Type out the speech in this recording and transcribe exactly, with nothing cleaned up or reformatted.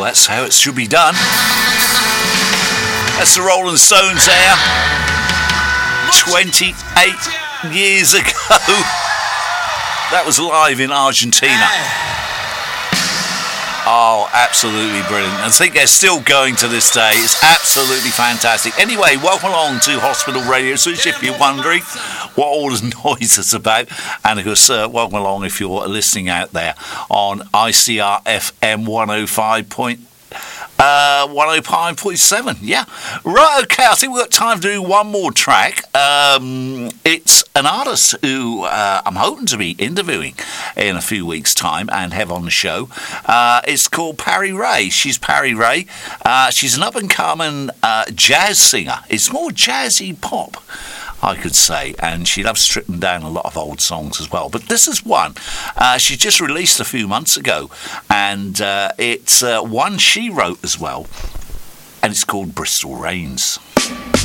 that's how it should be done. That's the Rolling Stones there. twenty-eight years ago. That was live in Argentina. Oh, absolutely brilliant. I think they're still going to this day. It's absolutely fantastic. Anyway, welcome along to Hospital Radio Switch if you're wondering what all this noise is about. And of course, uh, welcome along if you're listening out there on I C R F M one oh five point Uh, one oh five point seven, yeah. Right, okay, I think we've got time to do one more track. Um, it's an artist who uh, I'm hoping to be interviewing in a few weeks' time and have on the show. Uh, it's called Parry Ray. She's Parry Ray. Uh, she's an up-and-coming uh, jazz singer. It's more jazzy pop, I could say, and she loves stripping down a lot of old songs as well. But this is one uh, she just released a few months ago, and uh, it's uh, one she wrote as well, and it's called Bristol Rains.